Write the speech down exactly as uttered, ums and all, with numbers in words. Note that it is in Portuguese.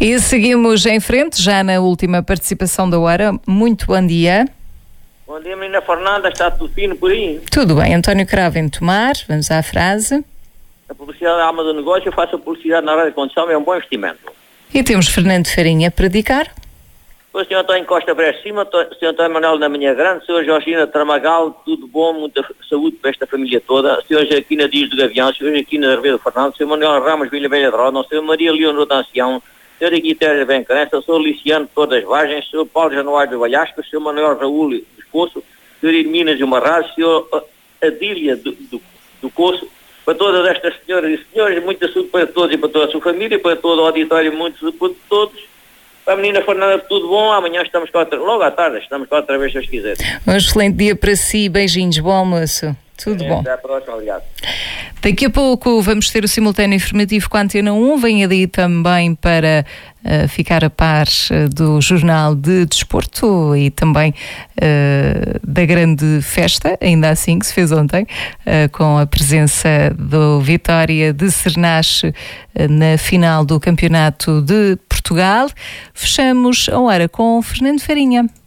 E seguimos em frente, já na última participação da hora. Muito bom dia. Bom dia, menina Fernanda, está tudo fino por aí? Tudo bem, António Cravo em Tomar, vamos à frase. A publicidade é a alma do negócio, eu faço a publicidade na área de condução, é um bom investimento. E temos Fernando Farinha para dedicar. O senhor António Costa para cima, o senhor António Manuel da Minha Grande, o senhor Georgina Tramagal, tudo bom, muita saúde para esta família toda, o senhor Jaquina Dias do Gavião, o senhor Jaquina Herveiro Fernando, o senhor Manuel Ramos Vila Velha de Roda, o senhor Maria Leonor da Ancião, o senhor Guiterres Bencarença, o senhor Liciano de Todas as Vargens, o senhor Paulo Januário do Valhasco, o senhor Manuel Raul do Poço, o senhor Irminas de Marraz, o senhor Adília do, do, do Coço, para todas estas senhoras e senhores, muita saúde para todos e para toda a sua família, para todo o auditório, muito saúde para todos. Para a menina Fernanda, tudo bom? Amanhã estamos cá outra, logo à tarde, estamos cá outra vez, se os quiserem. Um excelente dia para si, beijinhos, bom almoço. Tudo é, bom. Até à próxima, obrigado. Daqui a pouco vamos ter o simultâneo informativo com a Antena um. Venha daí também para uh, ficar a par uh, do Jornal de Desporto e também uh, da grande festa, ainda assim, que se fez ontem, uh, com a presença do Vitória de Cernache uh, na final do Campeonato de Portugal. Fechamos a hora com Fernando Farinha.